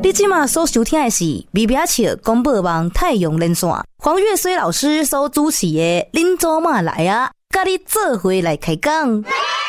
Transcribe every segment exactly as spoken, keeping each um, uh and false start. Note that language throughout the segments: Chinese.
你现在所收听的是微表笑广播网太阳连线，黄月水老师所主持的恁祖妈来啊，甲你做伙来开讲。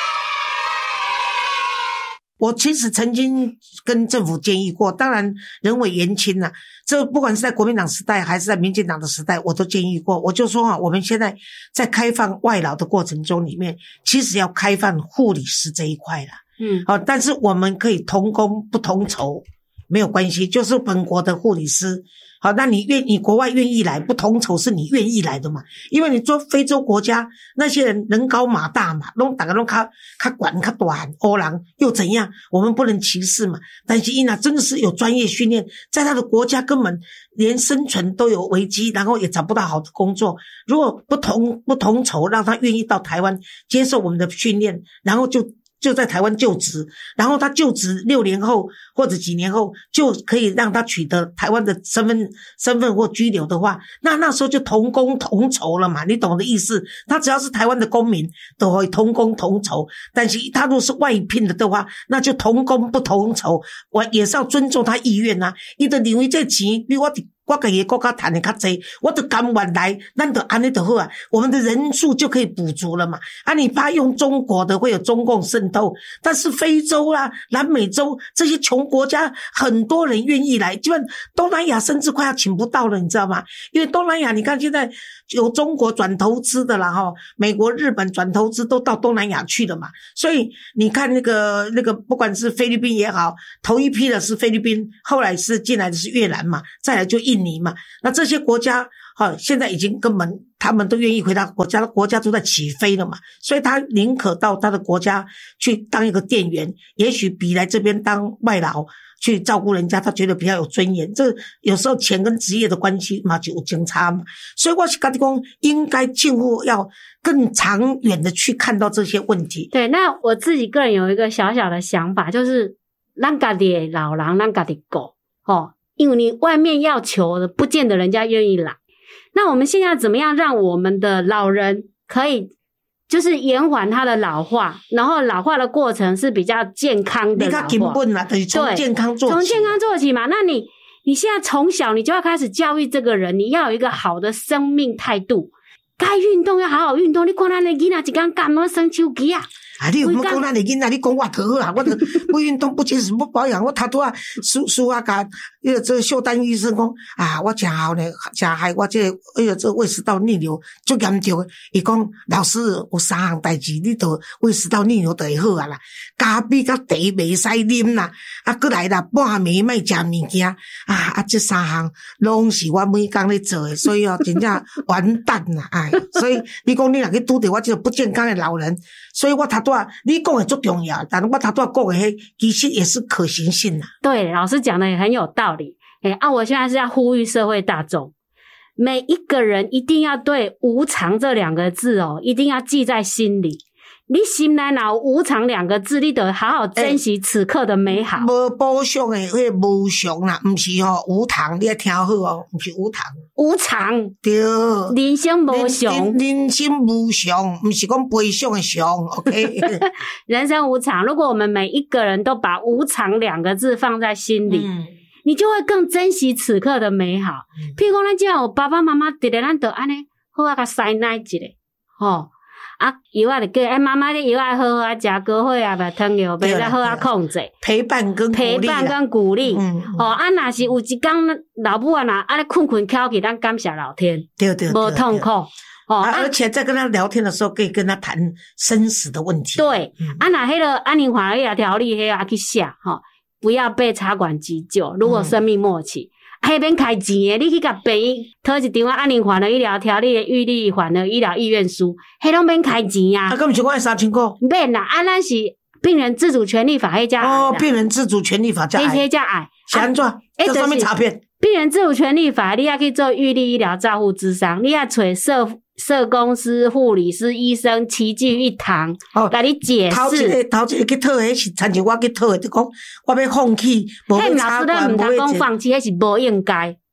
我其实曾经跟政府建议过，当然人为言轻啊，这不管是在国民党时代还是在民进党的时代，我都建议过。我就说啊，我们现在在开放外劳的过程中里面，其实要开放护理师这一块啦。嗯，好、哦，但是我们可以同工不同酬，没有关系，就是本国的护理师。好，那你愿你国外愿意来，不同酬是你愿意来的嘛？因为你做非洲国家，那些人人高马大嘛，拢大家拢较较管较短，欧郎又怎样？我们不能歧视嘛。但是伊那真的是有专业训练，在他的国家根本连生存都有危机，然后也找不到好的工作。如果不同不同酬，让他愿意到台湾接受我们的训练，然后就。就在台湾就职，然后他就职六年后或者几年后就可以让他取得台湾的身份身份或居留的话，那那时候就同工同酬了嘛，你懂我的意思？他只要是台湾的公民都会同工同酬，但是他如果是外聘的的话，那就同工不同酬，我也是要尊重他意愿啊。他就认为这钱比我我自己国家赚的较多，我就甘愿来，咱就安尼就好啊，我们的人数就可以补足了嘛。啊，你怕用中国的会有中共渗透，但是非洲啦、南美洲这些穷国家，很多人愿意来，基本东南亚甚至快要请不到了，你知道吗？因为东南亚你看现在有中国转投资的啦齁，美国、日本转投资都到东南亚去了嘛，所以你看那个那个不管是菲律宾也好，头一批的是菲律宾，后来是进来的是越南嘛，再来就印尼嘛，那这些国家齁现在已经根本他们都愿意回到国家，国家都在起飞了嘛，所以他宁可到他的国家去当一个店员，也许比来这边当外劳去照顾人家，他觉得比较有尊严。这有时候钱跟职业的关系嘛，就有经差嘛。所以我是跟你说，应该政府要更长远的去看到这些问题。 对，那我自己个人有一个小小的想法，就是咱家己的老人，咱家己顾哦，因为你外面要求的，不见得人家愿意来。那我们现在怎么样让我们的老人可以就是延缓他的老化，然后老化的过程是比较健康的老化。 你看根本啦，就是从健康做起。 从健康做起嘛。那你你现在从小你就要开始教育这个人，你要有一个好的生命态度。该运动要好好运动。你看咱的囡仔一天干嘛生手机啊？ 啊，你有冇讲咱的囡仔？你讲我头好啊，我就不运动不节食不保养，我头拄啊输输啊甲那个这个秀丹医生讲啊，我真好呢，真害我这个哎呀这胃食道逆流最严重的。伊讲老师有三项代志，你都胃食道逆流就会好啊啦，咖啡甲茶袂使啉啦，啊，过来啦，半暝莫食物件啊啊，这三项拢是我每工咧做的，所以哦，真正完蛋啦，哎，所以你讲你若去拄着我这个不健康的老人，所以我头。你讲的最重要，但我头拄讲的迄其实也是可行性啊。 对，老师讲的也很有道理。诶、欸、啊，我现在是要呼吁社会大众，每一个人一定要对无常这两个字哦，一定要记在心里。你心内若有无常两个字，你得好好珍惜此刻的美好。 无补偿的迄个无常啦，不是吼、哦、无常，你要听好哦，不是无常。 无常， 对， 人生无常， 人生无常，不是讲悲伤的伤 ，OK 。 人生无常，如果我们每一个人都把无常两个字放在心里，嗯、你就会更珍惜此刻的美好。嗯、譬如讲，咱只要有爸爸妈妈直直咱就安尼好啊，甲塞奶一个，吼。啊，药啊，就叫哎，妈妈的药啊，好好啊，食高血压吧，糖尿病再好啊，控制陪伴跟陪伴跟鼓励。嗯，哦，啊，若是有一天老母啊，若啊咧困困翘起，咱感谢老天， 对对， 无痛苦。哦、 啊，而且在跟他聊天的时候，可以跟他谈生死的问题。 对，嗯、啊，那迄个安宁缓和医疗条例，迄个啊去写哈，不要被插管急救，如果生命末期。嗯迄边开钱的，你去甲病院讨一张安宁缓和医疗条例的预立缓和医疗意愿书，迄拢免开钱啊。 啊，咁毋是我爱三千块？ 免啦，啊，咱是病人自主权利法迄只哦，病人自主权利法叫爱，迄只爱是安怎？这上面查片。 病人自主权利法，你要去做预立医疗照护咨商，你要找社社工师、护理师、医生齐聚一堂，哦，甲你解释。 头一个头一个去讨的是，参像我去讨的，就讲我要放弃，无要插管，无要。 老师咱毋通讲放弃，迄是无应该。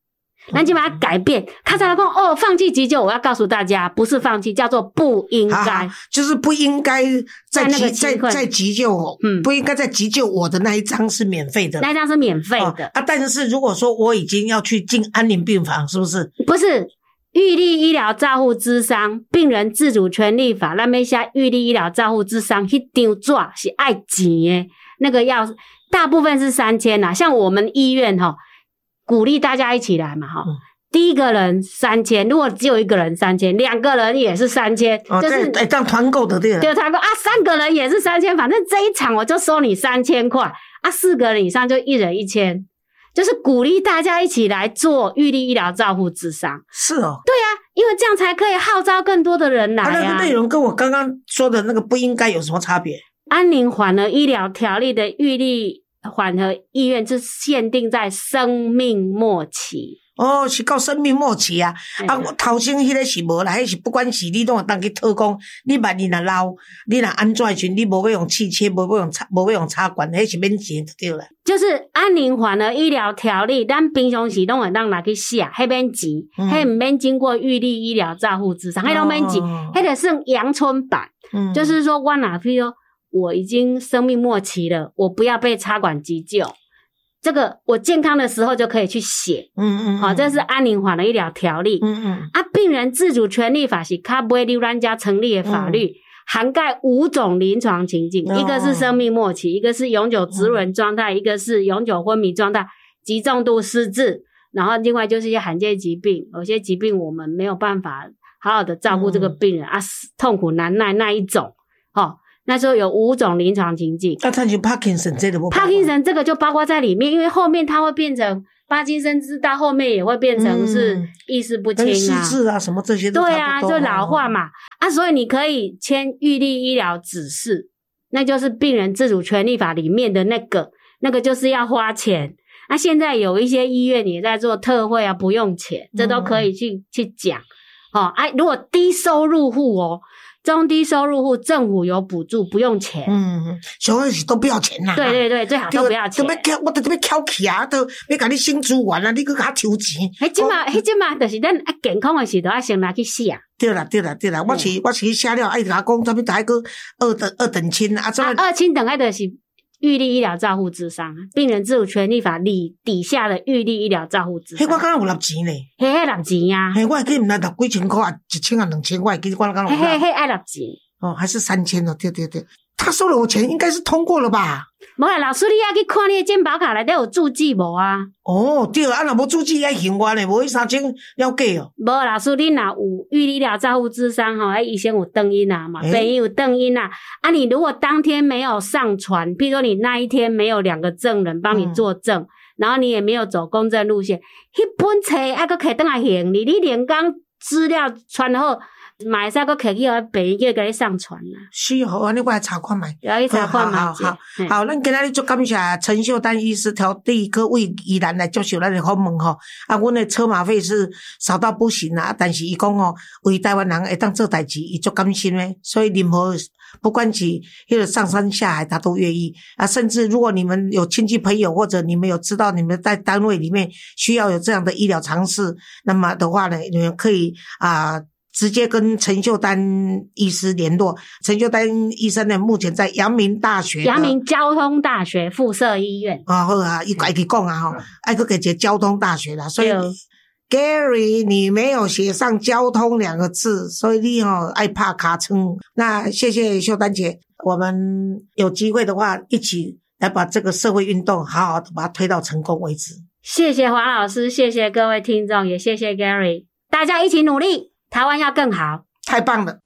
咱就把它改变。他才来讲哦，放弃急救，我要告诉大家，不是放弃，叫做不应该， 好好就是不应该在急在在急救，嗯，不应该在急救我的那一张是免费的， 那一张是免费的、 哦、啊。但是如果说我已经要去进安宁病房，是不是？ 不是。预立医疗照护咨商病人自主权利法那边写预立医疗照护咨商那张纸是要钱的，那个要大部分是三千啦，像我们医院齁鼓励大家一起来嘛齁、嗯，第一个人三千，如果只有一个人三千，两个人也是三千， 哦，就是这样团购的对了， 对团购啊，三个人也是三千，反正这一场我就收你三千块啊，四个人以上就一人一千。就是鼓励大家一起来做预立医疗照护咨商。 是哦， 对啊，因为这样才可以号召更多的人来啊。 啊那个内容跟我刚刚说的那个不应该有什么差别？ 安宁缓和医疗条例的预立缓和意愿是限定在生命末期。 哦，是到生命末期啊！啊，我头先迄个是无啦，迄是不管是你拢会当去讨讲，你万一若老，你若安怎的时阵，你无要用汽车，无要用插，无要用插管，迄是免钱就对了。 就是安宁缓和医疗条例，咱平常时拢会当拿去写，迄免钱，迄毋免经过预立医疗照护咨商，迄拢免钱，迄个算阳春版，嗯、就是说我哪譬如说我已经生命末期了，我不要被插管急救。这个我健康的时候就可以去写，嗯嗯，好、哦，这是安宁缓和医疗条例，嗯嗯，啊，病人自主权利法是较尾流咱家成立的法律，嗯、涵盖五种临床情境，哦、一个是生命末期，一个是永久植物人状态，嗯、一个是永久昏迷状态，极重度失智，然后另外就是一些罕见疾病，有些疾病我们没有办法好好的照顾这个病人、嗯、啊，痛苦难耐那一种，哦。那时候有五种临床情境， 那他就帕金森这个不？ 帕金森这个就包括在里面，因为后面它会变成帕金森氏，到后面也会变成是意识不清啊、 失智啊什么这些都差不多。 对啊，就老化嘛、哦、啊，所以你可以签预立医疗指示，那就是病人自主权利法里面的那个，那个就是要花钱。那、啊、现在有一些医院也在做特惠啊，不用钱，这都可以去、嗯、去讲。哦，哎、啊，如果低收入户哦。中低收入户政府有补助，不用钱。 嗯，小孩子都不要钱呐、啊。 对对对，最好都不要钱。 都要敲，我都要敲起啊，都要给你新资源啊，你去给他抽钱。 迄即嘛，迄即嘛，就是咱啊健康的时候，啊先来去写。 对啦，对啦，对啦，我是我是去写了，爱甲讲，怎么大个二等二等亲啊？ 啊，二亲等爱的是预立医疗照护咨商，病人自主权利法里底下的预立医疗照护咨商。 迄我敢若有纳钱嘞？ 嘿，迄纳钱呀。 嘿，我记毋知纳几千块啊，一千啊，两千块，其实我敢有纳。 嘿嘿，爱纳钱。 哦，还是三千哦，对对对，他收了我钱，应该是通过了吧？ 无啦，老师，你要去看你的健保卡内底有注记无啊？ 哦，对啊，若无注记要还我呢，无迄三千了价哦。 无老师，你若有预立医疗照护咨商吼，医生有登音啊嘛，病人有登音啊。啊，你如果当天没有上传，譬如说你那一天没有两个证人帮你作证，嗯、然后你也没有走公证路线，迄本册还搁摕倒来还你，你连工资料传好。买使个摕去互病院给你上传啦。 是好，安尼我来查看卖。 要去查看卖。 好好好，好，咱今仔日足感谢陈秀丹医师调第一个为宜兰来接受咱的访问吼。啊，阮的车马费是少到不行啊，但是伊讲吼，为台湾人会当做代志，伊足甘心诶。所以任何不管是迄个上山下海，他都愿意啊。甚至如果你们有亲戚朋友，或者你们有知道你们在单位里面需要有这样的医疗常识，那么的话呢，你们可以啊。直接跟陈秀丹医师联络。陈秀丹医生呢，目前在阳明大学、 阳明交通大学附设医院。 啊，好啊，伊家己讲啊，吼，爱个给一个交通大学啦。所以 Gary， 你没有写上交通两个字，所以你吼爱怕卡称。那谢谢秀丹姐，我们有机会的话，一起来把这个社会运动好好的把它推到成功为止。 谢谢黄老师，谢谢各位听众，也谢谢 Gary， 大家一起努力。台湾要更好， 太棒了。